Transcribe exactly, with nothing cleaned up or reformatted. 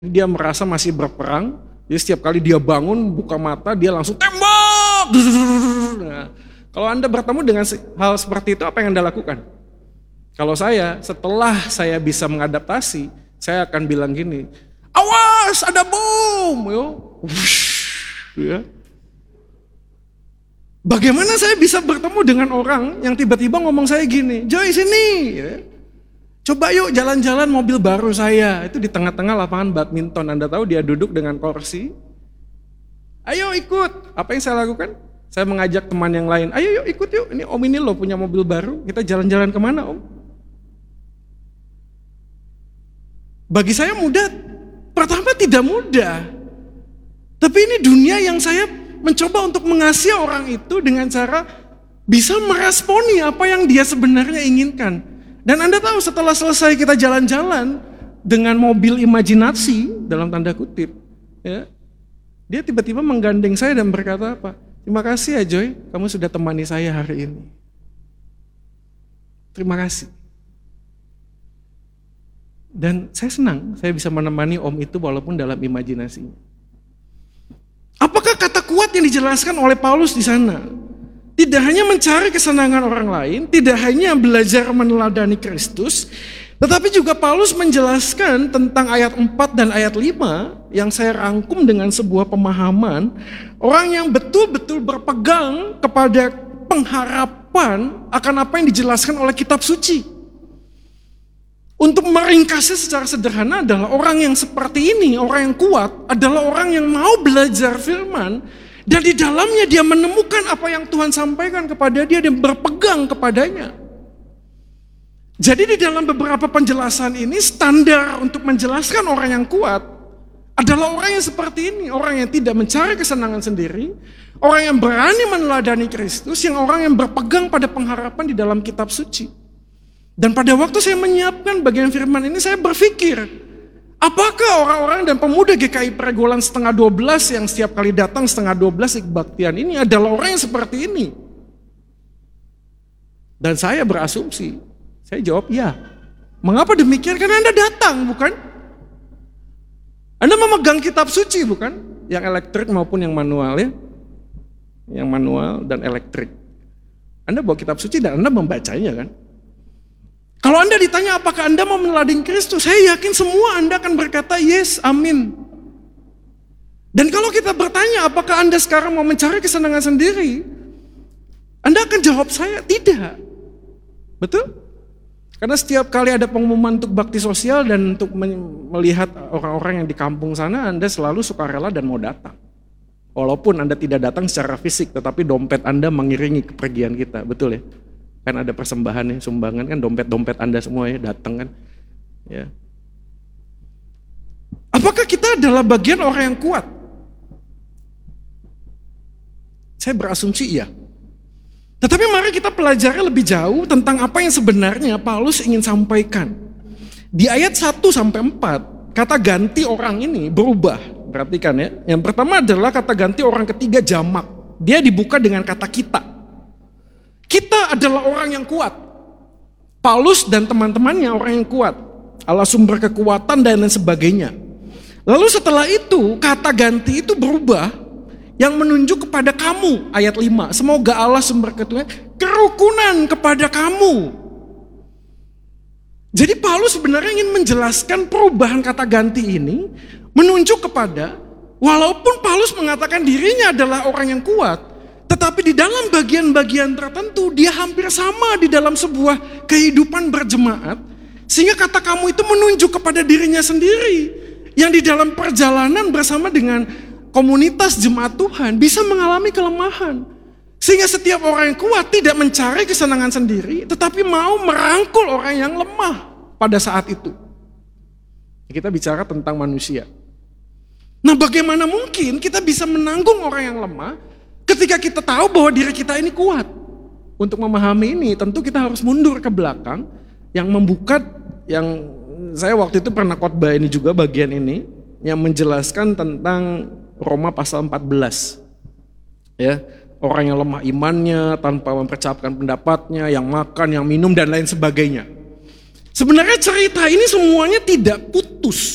Dia merasa masih berperang, jadi setiap kali dia bangun, buka mata, dia langsung tembak. Nah, kalau Anda bertemu dengan hal seperti itu, apa yang Anda lakukan? Kalau saya, setelah saya bisa mengadaptasi, saya akan bilang gini, awas ada bom. Yo. Ya. Bagaimana saya bisa bertemu dengan orang yang tiba-tiba ngomong saya gini, Joy sini. Ya. Coba yuk jalan-jalan mobil baru saya, itu di tengah-tengah lapangan badminton, Anda tahu dia duduk dengan kursi. Ayo ikut, apa yang saya lakukan? Saya mengajak teman yang lain, ayo yuk ikut yuk, ini om ini loh punya mobil baru, kita jalan-jalan kemana om? Bagi saya mudah, pertama tidak mudah, tapi ini dunia yang saya mencoba untuk mengasihi orang itu dengan cara bisa meresponi apa yang dia sebenarnya inginkan. Dan Anda tahu setelah selesai kita jalan-jalan dengan mobil imajinasi dalam tanda kutip, ya, dia tiba-tiba menggandeng saya dan berkata apa? Terima kasih ya Joy, kamu sudah temani saya hari ini. Terima kasih. Dan saya senang saya bisa menemani om itu walaupun dalam imajinasinya. Apakah kata kuat yang dijelaskan oleh Paulus di sana? Tidak hanya mencari kesenangan orang lain, tidak hanya belajar meneladani Kristus, tetapi juga Paulus menjelaskan tentang ayat empat dan ayat lima yang saya rangkum dengan sebuah pemahaman orang yang betul-betul berpegang kepada pengharapan akan apa yang dijelaskan oleh kitab suci. Untuk meringkasnya secara sederhana adalah orang yang seperti ini, orang yang kuat adalah orang yang mau belajar firman, dan di dalamnya dia menemukan apa yang Tuhan sampaikan kepada dia dan berpegang kepadanya. Jadi di dalam beberapa penjelasan ini standar untuk menjelaskan orang yang kuat adalah orang yang seperti ini. Orang yang tidak mencari kesenangan sendiri, orang yang berani meneladani Kristus, yang orang yang berpegang pada pengharapan di dalam kitab suci. Dan pada waktu saya menyiapkan bagian firman ini saya berpikir, apakah orang-orang dan pemuda G K I Pregolan setengah dua belas yang setiap kali datang setengah dua belas kebaktian ini adalah orang yang seperti ini? Dan saya berasumsi, saya jawab ya. Mengapa demikian? Karena Anda datang, bukan? Anda memegang kitab suci, bukan? Yang elektrik maupun yang manual ya. Yang manual dan elektrik. Anda bawa kitab suci dan Anda membacanya kan? Kalau Anda ditanya apakah Anda mau meneladani Kristus, saya yakin semua Anda akan berkata yes, amin. Dan kalau kita bertanya apakah Anda sekarang mau mencari kesenangan sendiri, Anda akan jawab saya tidak. Betul? Karena setiap kali ada pengumuman untuk bakti sosial dan untuk melihat orang-orang yang di kampung sana, Anda selalu sukarela dan mau datang. Walaupun Anda tidak datang secara fisik, tetapi dompet Anda mengiringi kepergian kita, betul ya? Kan ada persembahan ya, sumbangan kan dompet-dompet Anda semua ya datang kan. Ya. Apakah kita adalah bagian orang yang kuat? Saya berasumsi iya. Tetapi mari kita pelajari lebih jauh tentang apa yang sebenarnya Paulus ingin sampaikan. Di ayat satu sampai empat, kata ganti orang ini berubah. Perhatikan ya. Yang pertama adalah kata ganti orang ketiga jamak. Dia dibuka dengan kata kita. Kita adalah orang yang kuat. Paulus dan teman-temannya orang yang kuat. Allah sumber kekuatan dan lain sebagainya. Lalu setelah itu kata ganti itu berubah yang menunjuk kepada kamu. Ayat lima. Semoga Allah sumber kekuatan kerukunan kepada kamu. Jadi Paulus sebenarnya ingin menjelaskan perubahan kata ganti ini menunjuk kepada walaupun Paulus mengatakan dirinya adalah orang yang kuat, tetapi di dalam bagian-bagian tertentu dia hampir sama di dalam sebuah kehidupan berjemaat. Sehingga kata kamu itu menunjuk kepada dirinya sendiri. Yang di dalam perjalanan bersama dengan komunitas jemaat Tuhan bisa mengalami kelemahan. Sehingga setiap orang yang kuat tidak mencari kesenangan sendiri, tetapi mau merangkul orang yang lemah pada saat itu. Kita bicara tentang manusia. Nah, bagaimana mungkin kita bisa menanggung orang yang lemah ketika kita tahu bahwa diri kita ini kuat? Untuk memahami ini tentu kita harus mundur ke belakang yang membuka, yang saya waktu itu pernah khotbah ini juga bagian ini yang menjelaskan tentang Roma pasal empat belas. Ya, orang yang lemah imannya tanpa mempercapkan pendapatnya, yang makan, yang minum dan lain sebagainya. Sebenarnya cerita ini semuanya tidak putus.